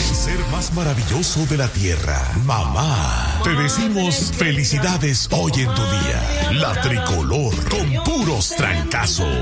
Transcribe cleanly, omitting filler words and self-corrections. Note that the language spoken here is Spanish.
ser más maravilloso de la tierra. Mamá, te decimos felicidades hoy en tu día. La tricolor con puros trancazos.